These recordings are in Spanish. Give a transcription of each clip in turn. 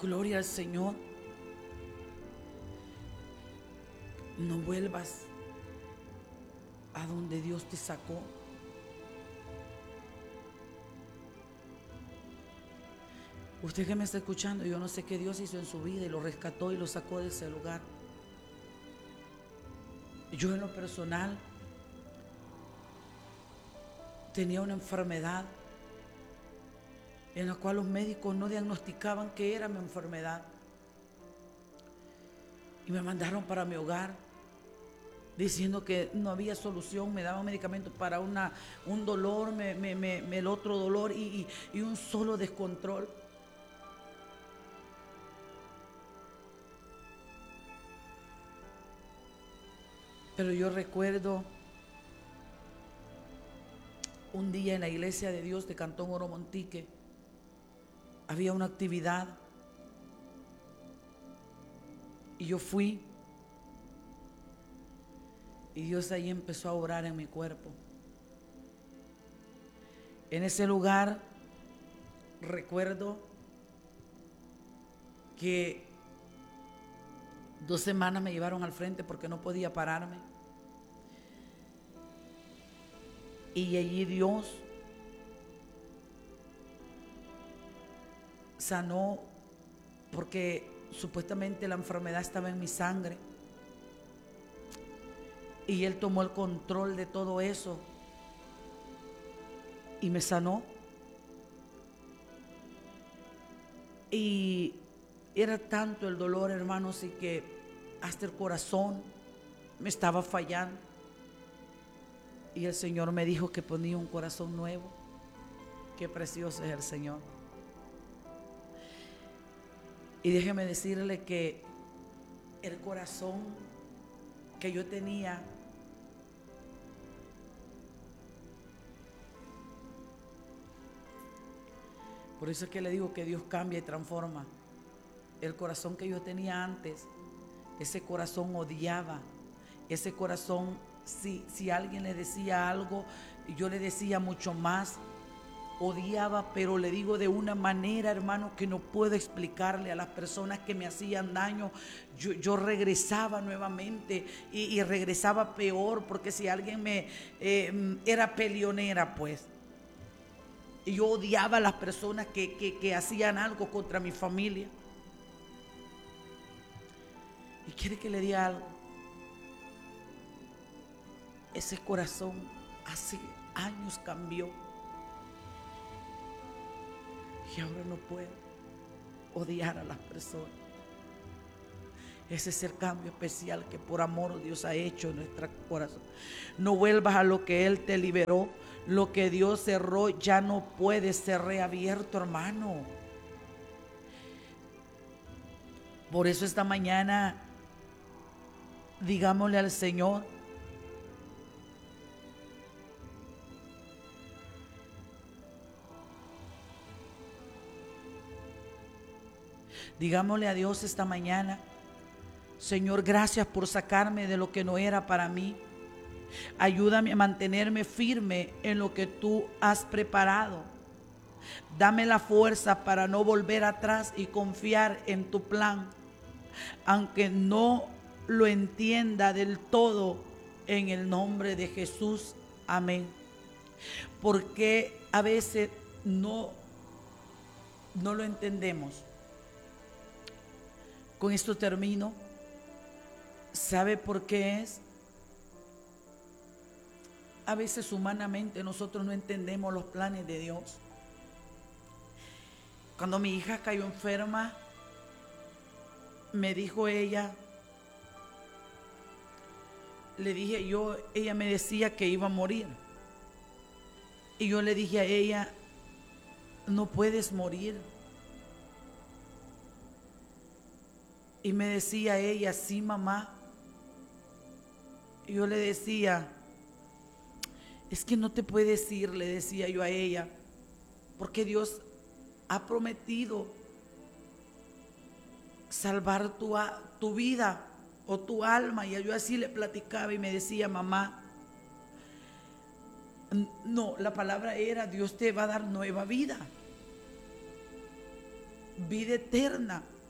Gloria al Señor. No vuelvas a donde Dios te sacó. Usted que me está escuchando, yo no sé qué Dios hizo en su vida y lo rescató y lo sacó de ese lugar. Yo en lo personal tenía una enfermedad en la cual los médicos no diagnosticaban que era mi enfermedad. Y me mandaron para mi hogar diciendo que no había solución. Me daban medicamentos para un dolor, el otro dolor y un solo descontrol. Pero yo recuerdo un día en la iglesia de Dios de Cantón Oromontique, había una actividad y yo fui y Dios ahí empezó a orar en mi cuerpo. En ese lugar recuerdo que 2 semanas me llevaron al frente porque no podía pararme. Y allí Dios sanó porque supuestamente la enfermedad estaba en mi sangre. Y Él tomó el control de todo eso y me sanó. Y era tanto el dolor, hermanos, y que hasta el corazón me estaba fallando. Y el Señor me dijo que ponía un corazón nuevo. Qué precioso es el Señor. Y déjeme decirle que el corazón que yo tenía por eso es que le digo que Dios cambia y transforma. El corazón que yo tenía antes, ese corazón odiaba. Ese corazón, si alguien le decía algo, yo le decía mucho más. Odiaba, pero le digo de una manera, hermano, que no puedo explicarle a las personas que me hacían daño. Yo regresaba nuevamente y regresaba peor, porque si alguien era peleonera, pues. Y yo odiaba a las personas que hacían algo contra mi familia. Y quiere que le diga algo. Ese corazón hace años cambió. Y ahora no puedo odiar a las personas. Ese es el cambio especial que por amor Dios ha hecho en nuestro corazón. No vuelvas a lo que Él te liberó. Lo que Dios cerró ya no puede ser reabierto, hermano. Por eso esta mañana digámosle al Señor: digámosle a Dios esta mañana: Señor, gracias por sacarme de lo que no era para mí. Ayúdame a mantenerme firme en lo que tú has preparado. Dame la fuerza para no volver atrás y confiar en tu plan, aunque no lo entienda del todo, en el nombre de Jesús. Amén. Porque a veces no lo entendemos. Con esto termino. ¿Sabe por qué es? A veces humanamente nosotros no entendemos los planes de Dios. Cuando mi hija cayó enferma, me dijo ella, le dije yo, ella me decía que iba a morir. Y yo le dije a ella: no puedes morir. Y me decía ella: sí, mamá. Y yo le decía: es que no te puedes ir, le decía yo a ella, porque Dios ha prometido salvar tu vida o tu alma. Y yo así le platicaba y me decía: mamá, no, la palabra era: Dios te va a dar nueva vida, vida eterna.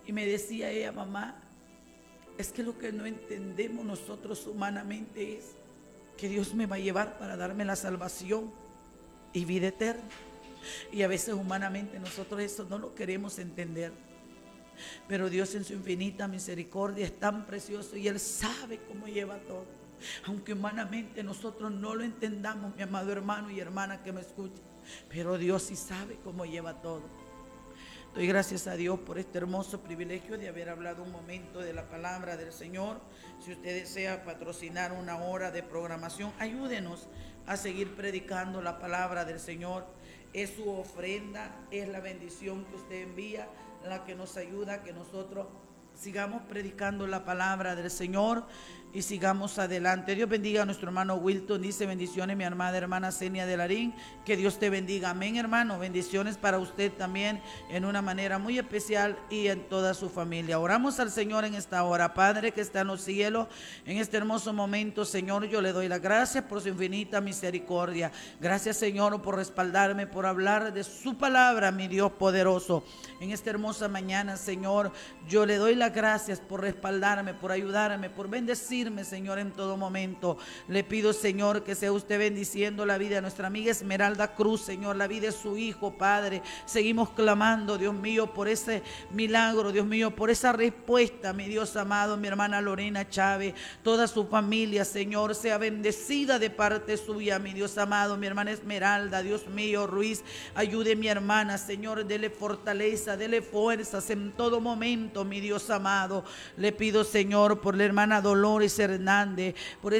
Y me decía ella: mamá, es que lo que no entendemos nosotros humanamente es que Dios me va a llevar para darme la salvación y vida eterna. Y a veces humanamente nosotros eso no lo queremos entender. Pero Dios en su infinita misericordia es tan precioso y Él sabe cómo lleva todo. Aunque humanamente nosotros no lo entendamos, mi amado hermano y hermana que me escucha, pero Dios sí sabe cómo lleva todo. Doy gracias a Dios por este hermoso privilegio de haber hablado un momento de la palabra del Señor. Si usted desea patrocinar una hora de programación, ayúdenos a seguir predicando la palabra del Señor. Es su ofrenda, es la bendición que usted envía, la que nos ayuda a que nosotros sigamos predicando la palabra del Señor y sigamos adelante. Dios bendiga a nuestro hermano Wilton. Dice: bendiciones, mi amada hermana Senia de Larín. Que Dios te bendiga. Amén, hermano. Bendiciones para usted también en una manera muy especial y en toda su familia. Oramos al Señor en esta hora. Padre que está en los cielos, en este hermoso momento, Señor, yo le doy las gracias por su infinita misericordia. Gracias, Señor, por respaldarme, por hablar de su palabra, mi Dios poderoso. En esta hermosa mañana, Señor, yo le doy las gracias por respaldarme, por ayudarme, por bendecirme, Señor, en todo momento. Le pido, Señor, que sea usted bendiciendo la vida de nuestra amiga Esmeralda Cruz, Señor, la vida de su hijo, Padre. Seguimos clamando, Dios mío, por ese milagro, Dios mío, por esa respuesta, mi Dios amado. Mi hermana Lorena Chávez, toda su familia, Señor, sea bendecida de parte suya, mi Dios amado. Mi hermana Esmeralda, Dios mío, Ruiz, ayude a mi hermana, Señor, dele fortaleza, dele fuerzas en todo momento, mi Dios amado. Le pido, Señor, por la hermana Dolores Hernández,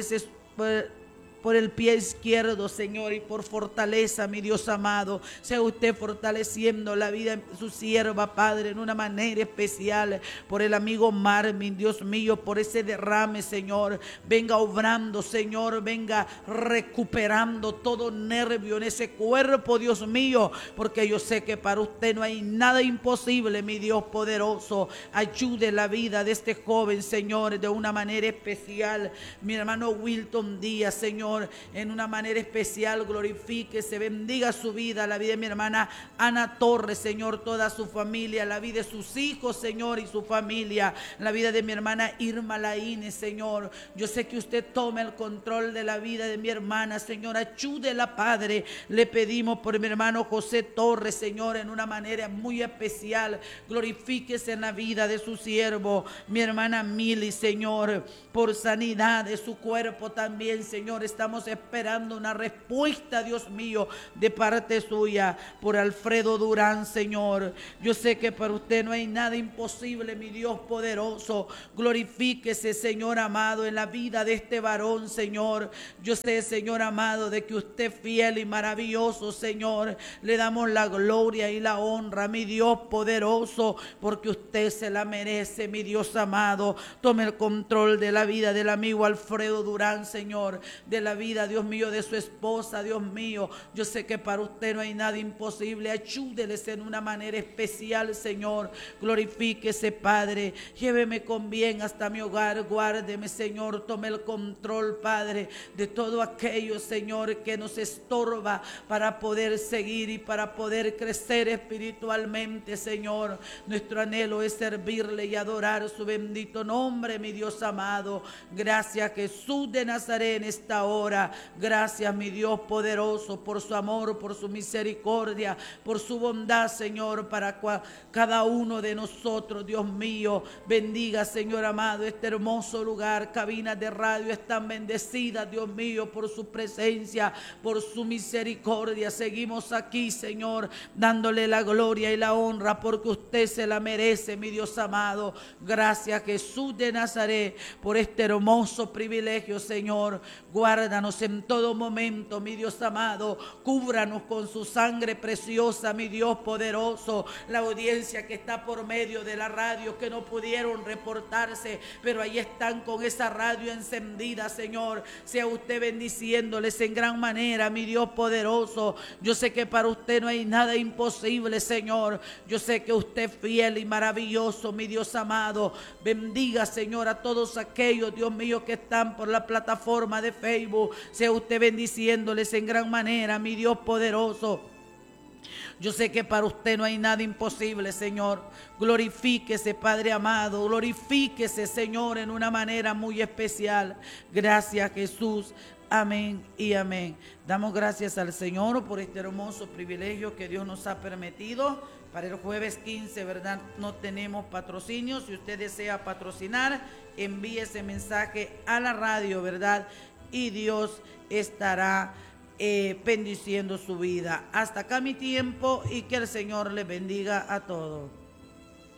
por el pie izquierdo, Señor, y por fortaleza, mi Dios amado. Sea usted fortaleciendo la vida de su sierva, Padre, en una manera especial. Por el amigo Marvin, Dios mío, por ese derrame, Señor. Venga obrando, Señor, venga recuperando todo nervio en ese cuerpo, Dios mío, porque yo sé que para usted no hay nada imposible, mi Dios poderoso. Ayude la vida de este joven, Señor, de una manera especial. Mi hermano Wilton Díaz, Señor, en una manera especial, glorifíquese, bendiga su vida, la vida de mi hermana Ana Torres, Señor, toda su familia, la vida de sus hijos, Señor, y su familia, la vida de mi hermana Irma Laínez, Señor. Yo sé que usted toma el control de la vida de mi hermana, Señor, ayúdela, Padre. Le pedimos por mi hermano José Torres, Señor, en una manera muy especial, glorifíquese en la vida de su siervo, mi hermana Mili, Señor, por sanidad de su cuerpo también, Señor. Estamos esperando una respuesta, Dios mío, de parte suya. Por Alfredo Durán, Señor, yo sé que para usted no hay nada imposible, mi Dios poderoso. Glorifíquese, Señor amado, en la vida de este varón, Señor. Yo sé, Señor amado, de que usted es fiel y maravilloso, Señor. Le damos la gloria y la honra, mi Dios poderoso, porque usted se la merece, mi Dios amado. Tome el control de la vida del amigo Alfredo Durán, Señor, de la vida, Dios mío, de su esposa, Dios mío. Yo sé que para usted no hay nada imposible. Ayúdeles en una manera especial, Señor. Glorifíquese, Padre. Lléveme con bien hasta mi hogar. Guárdeme, Señor. Tome el control, Padre, de todo aquello, Señor, que nos estorba para poder seguir y para poder crecer espiritualmente, Señor. Nuestro anhelo es servirle y adorar su bendito nombre, mi Dios amado. Gracias, Jesús de Nazaret, en esta hora. Gracias, mi Dios poderoso, por su amor, por su misericordia, por su bondad, Señor, para cada uno de nosotros. Dios mío, bendiga, Señor amado, este hermoso lugar. Cabinas de radio están bendecidas, Dios mío, por su presencia, por su misericordia. Seguimos aquí, Señor, dándole la gloria y la honra, porque usted se la merece, mi Dios amado. Gracias, Jesús de Nazaret, por este hermoso privilegio, Señor. Guárdanos en todo momento, mi Dios amado. Cúbranos con su sangre preciosa, mi Dios poderoso. La audiencia que está por medio de la radio, que no pudieron reportarse, pero ahí están con esa radio encendida, Señor. Sea usted bendiciéndoles en gran manera, mi Dios poderoso. Yo sé que para usted no hay nada imposible, Señor. Yo sé que usted es fiel y maravilloso, mi Dios amado. Bendiga, Señor, a todos aquellos, Dios mío, que están por la plataforma de Facebook. Sea usted bendiciéndoles en gran manera, mi Dios poderoso. Yo sé que para usted no hay nada imposible, Señor. Glorifíquese, Padre amado. Glorifíquese, Señor, en una manera muy especial. Gracias, Jesús. Amén y amén. Damos gracias al Señor por este hermoso privilegio que Dios nos ha permitido. Para el jueves 15, ¿verdad? No tenemos patrocinio. Si usted desea patrocinar, envíe ese mensaje a la radio, ¿verdad? Y Dios estará bendiciendo su vida. Hasta acá mi tiempo y que el Señor le bendiga a todos.